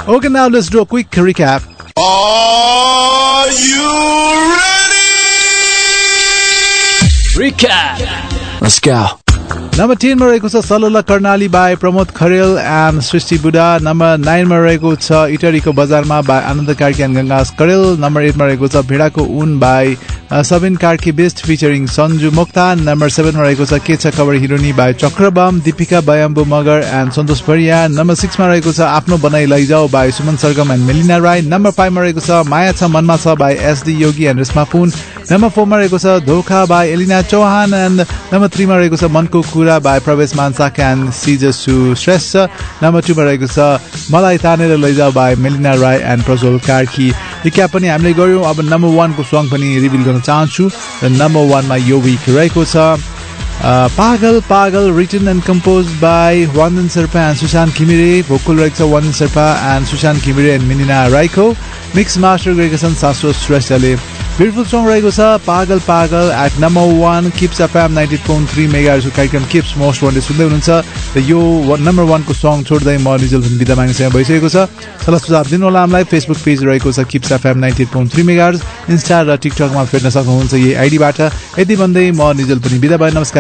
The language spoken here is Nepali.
Okay, now let's do a quick recap. Are you ready? Recap. Let's go. Number 10 मा रहेको छ सलोला कर्णाली बाई प्रमोद खरेल एन्ड सृष्टि बुढा. नम्बर 9 मा रहेको छ इटरीको बजारमा by Anand Karki and Gangas करेल. नम्बर 8 मा रहेको छ भेडाको उन by Sabin Karki best featuring Sanju Moktan. Number 7 मा रहेको छ के छ खबर हिरोनी बाई चक्रबम दीपिका बयाम्बु मगर एन्ड सन्तोष भरिया. नम्बर 6 मा रहेको छ आफ्नो बनाई लैजाऊ by Suman Sargam and Melina Rai. Number 5 मा रहेको छ माया छ मनमा छ by SD Yogi and Reshma Pun. Number 4 मा रहेको छ धोखा by Elina Chauhan and number 3 मा रहेको छ मनको कुरा बाई प्रवेश मानसाक एन्ड सिजसु श्रेष्ठ. नम्बर 2 मा रहेको छ मलाई तानेर लैजाऊ by Melina Rai and Prajwal Karki. Recap पनि हामीले गर्यौं. अब नम्बर 1 को सङ पनि रिभिल गर्न चाहन्छु. र नम्बर 1 मा यो वीक रहेको छ पागल पागल return and compose by Vandana Sherpa and Sushant Ghimire. Vocal रहेको छ वन्दन शेर्पा एन्ड सुशान्त घिमिरे एन्ड मिनिना राईको. मिक्स मास्टर गरेका छन् शाश्वत श्रेष्ठले. ब्युटिफुल सङ रहेको छ पागल पागल. एट नम्बर 1 किप्स एफएम 90.3 मेगाहर्जको कार्यक्रम किप्स मोस्ट वान्टेड सुन्दै हुनुहुन्छ. र यो नम्बर 1 को सङ छोड्दै म रिजल्ट पनि बिदा माग्ने समय भइसकेको छ. सल्लाह सुझाव दिनु होला हामीलाई. फेसबुक पेज रहेको छ किप्स एफएम 90.3 मेगाहर्ज. इन्स्टा र टिकटकमा फेर्न सक्नुहुन्छ यही आइडीबाट. यति भन्दै म रिजल्ट पनि बिदा भए. नमस्कार.